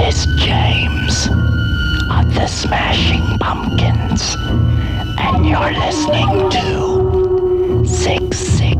is James of the Smashing Pumpkins, and you're listening to 666.